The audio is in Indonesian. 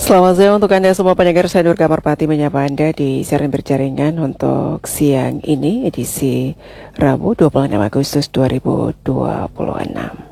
Selamat siang untuk Anda semua pendengar, saya Nur Kamarpati menyapa Anda di siaran berjaringan untuk siang ini, edisi Rabu 26 Agustus 2026.